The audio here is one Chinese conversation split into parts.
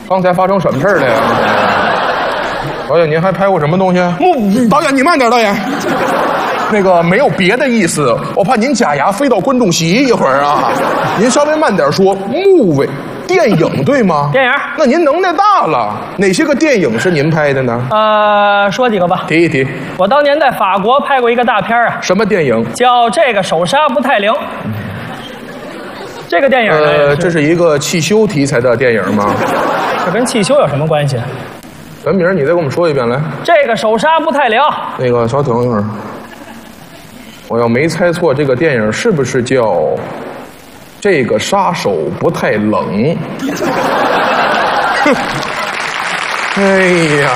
刚才发生什么事儿了呀？导演，您还拍过什么东西？导演，你慢点，导演。那个没有别的意思，我怕您假牙飞到观众席一会儿啊。您稍微慢点说。movie， 电影对吗？ 电影。 那您能耐大了，哪些个电影是您拍的呢？ 说几个吧。 提一提。 我当年在法国拍过一个大片啊。 什么电影？ 叫《这个手刹不太灵》。这个电影呢？ 这是一个汽修题材的电影吗？ 这跟汽修有什么关系？ 原名你再给我们说一遍来。 这个手刹不太灵。 那个稍等一会儿。我要没猜错，这个电影是不是叫《这个杀手不太冷》？哎呀，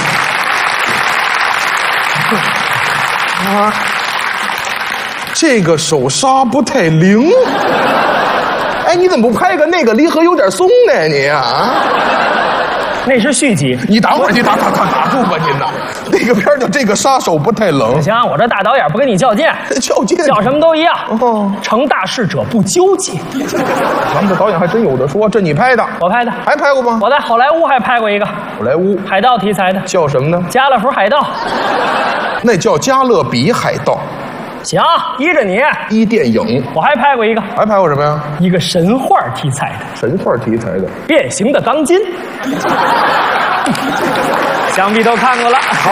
啊，这个手刹不太灵。哎，你怎么不拍个那个离合有点松呢？你啊， 那是续集。 你等会儿，你打住吧，您呐。那个片叫《这个杀手不太冷》。 行，我这大导演不跟你较劲， 较劲， 叫什么都一样。 哦， 成大事者不纠结。 咱们这导演还真有的说，这你拍的？ 我拍的。 还拍过吗？ 我在好莱坞还拍过一个。 好莱坞海盗题材的。 叫什么呢？ 加勒福海盗。 那叫加勒比海盗。 行，依着你。 一电影。 我还拍过一个。 还拍过什么呀？ 一个神话题材的。 神话题材的。 变形的钢筋。想必都看过了。 好，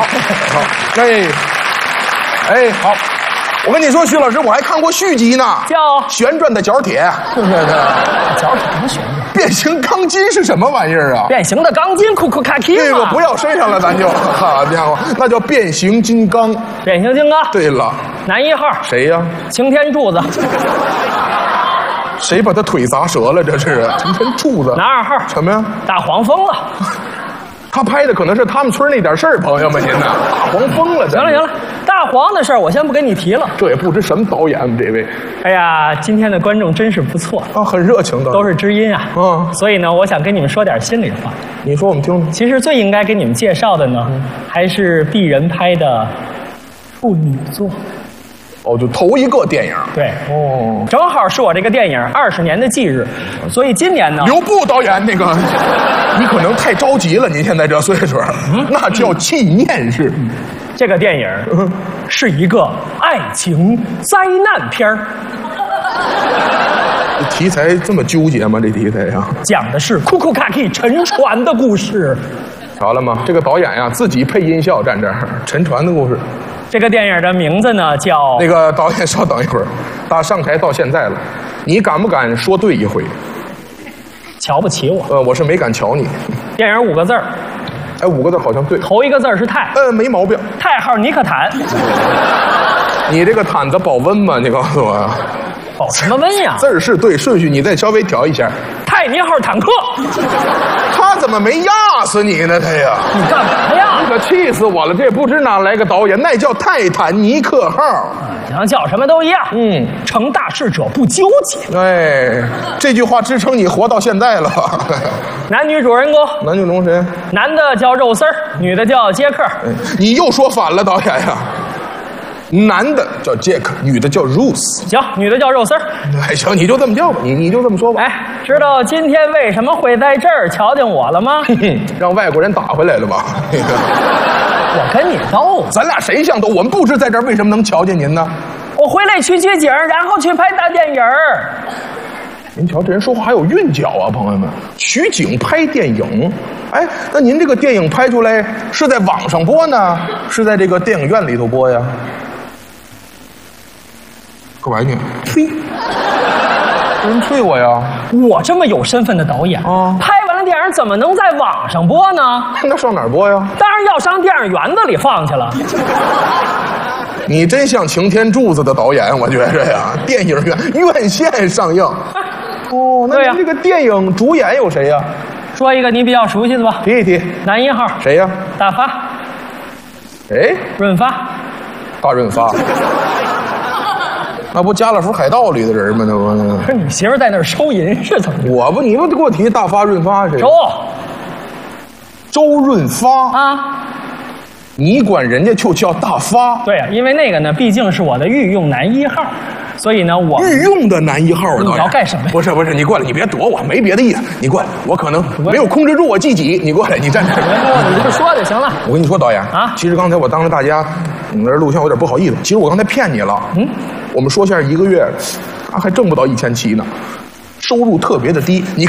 哎，好。我跟你说，徐老师，我还看过续集呢， 叫旋转的角铁。 角铁什么旋转？ 变形钢筋是什么玩意儿啊？ 变形的钢筋，库库卡基。 那个不要身上了，咱就。好家伙，那叫变形金刚。 变形金刚。 对了， 男一号谁呀？ 擎天柱子。 谁把他腿砸折了？这是擎天柱子。 男二号什么呀？ 大黄疯了。 他拍的可能是他们村那点事儿，朋友们，您呐，大黄疯了。 行了，大黄的事儿我先不跟你提了。 这也不知什么导演，这位。 哎呀，今天的观众真是不错啊，很热情的， 都是知音啊。所以呢，我想跟你们说点心里话。 你说我们听听。 其实最应该给你们介绍的呢，还是鄙人拍的处女作。 哦，就头一个电影。 对， 哦， 正好是我这个电影20年的忌日，所以今年呢， 刘步导演那个，你可能太着急了，您现在这岁数，那叫纪念日。 这个电影是一个爱情灾难片儿。 这题材这么纠结吗？这题材呀， 讲的是库库卡基沉船的故事。 瞧了吗？这个导演呀，自己配音效站这儿，沉船的故事。 这个电影的名字呢叫…… 那个导演稍等一会儿，打上台到现在了，你敢不敢说对一回？ 瞧不起我？ 我是没敢瞧你。 电影5个字儿。 哎，5个字好像对。 头一个字是泰。 没毛病。 泰号尼克坦。 你这个毯子保温吗？你告诉我。 保什么温呀？ 字儿是对，顺序你再稍微调一下。 泰尼号坦克。 他怎么没压死你呢？他呀， 你干嘛呀？ 你可气死我了！这不知哪来个导演，那叫泰坦尼克号。 行，叫什么都一样。成大事者不纠结。 哎，这句话支撑你活到现在了。 男女主人公。 男女主人公谁？ 男的叫肉丝儿，女的叫杰克。 你又说反了，导演呀。男的叫杰克，女的叫 Ruth。 行，女的叫肉丝儿。 哎，行，你就这么叫吧，你就这么说吧。 哎，知道今天为什么会在这儿瞧见我了吗？ 让外国人打回来了吧？ 我跟你斗， 咱俩谁像斗？我们不知在这儿为什么能瞧见您呢？ 我回来取景，然后去拍大电影。 您瞧，这人说话还有韵脚啊，朋友们！取景拍电影，哎，那您这个电影拍出来是在网上播呢，是在这个电影院里头播呀？干嘛呢？催，有人催我呀！ 我这么有身份的导演啊，拍完了电影怎么能在网上播呢？ 那上哪儿播呀？ 当然要上电影园子里放去了。 你真像擎天柱子的导演，我觉着呀，电影院线上映。哦，那您这个电影主演有谁呀？ 说一个你比较熟悉的吧。 提一提。 男一号谁呀？ 大发。 哎， 润发。 大润发。那不加勒福海盗里的人吗？那不是你媳妇在那儿收银是怎么？ 我不，你不给我提大发润发谁？周润发啊。 你管人家就叫大发？ 对啊，因为那个呢，毕竟是我的御用男一号。 所以呢，我御用的男一号啊，导演你要干什么呀不是，你过来，你别躲我，没别的意思，你过来，我可能没有控制住我自己，你过来，你站这儿。 你这么说就行了。 我跟你说，导演啊其实刚才我当着大家，你在这录像有点不好意思。其实我刚才骗你了。我们说相声1个月，还挣不到1700呢，收入特别的低。你